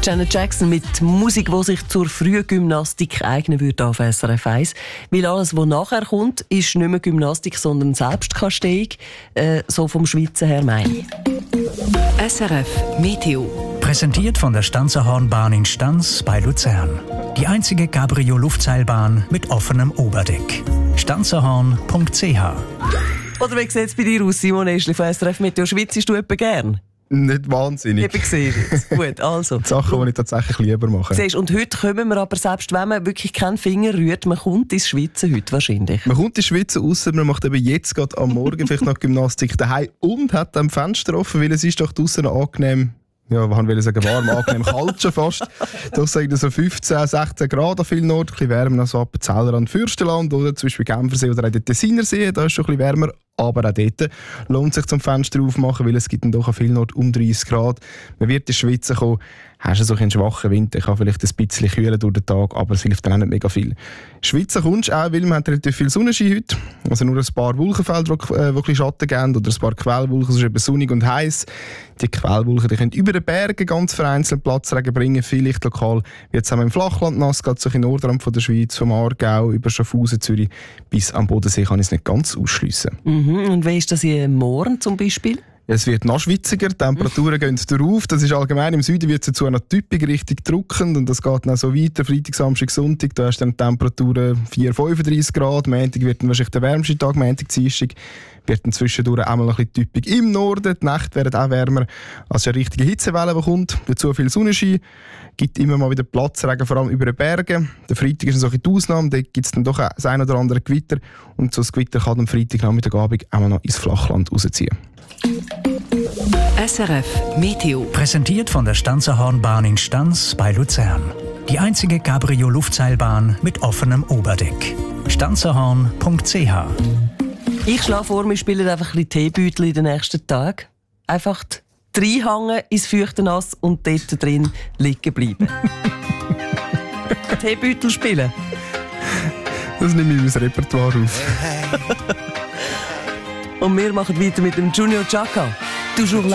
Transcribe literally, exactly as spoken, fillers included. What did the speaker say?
Janet Jackson mit Musik, die sich zur Frühgymnastik eignen würde auf S R F eins. Weil alles, was nachher kommt, ist nicht mehr Gymnastik, sondern Selbstkasteiung. Äh, so vom Schweizer her meine ich. S R F Meteo. Präsentiert von der Stanzerhornbahn in Stanz bei Luzern. Die einzige Cabrio-Luftseilbahn mit offenem Oberdeck. stanzerhorn punkt c h. Oder wie sieht es bei dir aus, Simon Eschli von S R F Meteo? Schwitzest du etwa gern? Nicht wahnsinnig. Eben gesehen. Gut, also. Die Sachen, die ich tatsächlich lieber mache. Siehst, und heute kommen wir aber, selbst wenn man wirklich keinen Finger rührt, man kommt ins Schwitzen heute wahrscheinlich. Man kommt ins Schwitzen, ausser man macht eben jetzt gerade am Morgen vielleicht noch Gymnastik daheim und hat am Fenster offen, weil es ist doch draussen noch angenehm. Ja, was will ich sagen, warm, angenehm, kalt schon fast. Da sagen so fünfzehn, sechzehn Grad an vielen Orten, ein bisschen wärmer als so Appenzeller Fürstenland oder zum Beispiel Genfersee oder auch der Tessinersee, da ist schon ein bisschen wärmer. Aber auch dort lohnt sich zum Fenster aufmachen, weil es gibt dann doch an vielen Orten um dreißig Grad. Man wird ins Schwitzen kommen, hast du so einen schwachen Winter, kann vielleicht ein bisschen kühlen durch den Tag, aber es hilft dann auch nicht mega viel. Schwitzen kommst du auch, weil man hat relativ viel Sonnenschein heute. Also nur ein paar Wolkenfelder, die äh, wirklich Schatten geben, oder ein paar Quellwolken, es ist eben sonnig und heiß. Die Quellwolken die können über den Bergen ganz vereinzelt Platzregen bringen, vielleicht lokal, wie jetzt haben wir im Flachland nass, gerade so in den Nordrand von der Schweiz, vom Aargau über Schaffhausen, Zürich bis am Bodensee kann ich es nicht ganz ausschliessen. Mhm. Und wie ist das hier morgen zum Beispiel? Es wird noch schwitziger, die Temperaturen gehen drauf. Das ist allgemein, im Süden wird es dazu noch typisch richtig drückend und das geht dann auch so weiter. Freitag, Samstag, Sonntag, da hast du dann Temperaturen vier, fünfunddreißig Grad. Montag wird dann wahrscheinlich der wärmste Tag, Montag, Dienstag wird dann zwischendurch einmal ein bisschen typisch im Norden. Die Nächte werden auch wärmer. Also eine richtige Hitzewelle, die kommt. Dazu viel Sonnenschein. Gibt immer mal wieder Platzregen, vor allem über den Bergen. Der Freitag ist eine solche Ausnahme, da gibt es dann doch das ein oder andere Gewitter. Und so ein Gewitter kann am Freitagnachmittagabend auch noch ins Flachland rausziehen. S R F Meteo. Präsentiert von der Stanzerhornbahn in Stanz bei Luzern. Die einzige Cabrio-Luftseilbahn mit offenem Oberdeck. stanzerhorn punkt c h. Ich schlage vor, wir spielen einfach ein bisschen Teebeutel in den nächsten Tagen. Einfach reinhängen ins feuchte Nass und dort drin liegen bleiben. Teebeutel spielen. Das nehme ich in mein Repertoire auf. Und wir machen weiter mit dem Junior Chaka. Toujours là.